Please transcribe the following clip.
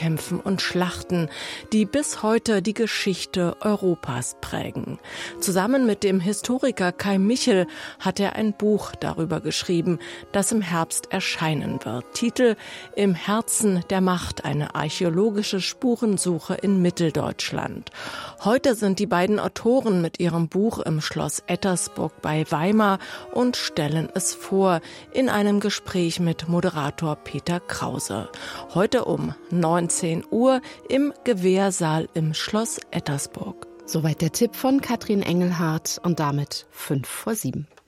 Kämpfen und Schlachten, die bis heute die Geschichte Europas prägen. Zusammen mit dem Historiker Kai Michel hat er ein Buch darüber geschrieben, das im Herbst erscheinen wird. Titel: Im Herzen der Macht, eine archäologische Spurensuche in Mitteldeutschland. Heute sind die beiden Autoren mit ihrem Buch im Schloss Ettersburg bei Weimar und stellen es vor in einem Gespräch mit Moderator Peter Krause. Heute um 19 Uhr im Gewährsaal im Schloss Ettersburg. Soweit der Tipp von Katrin Engelhardt und damit 5 vor 7.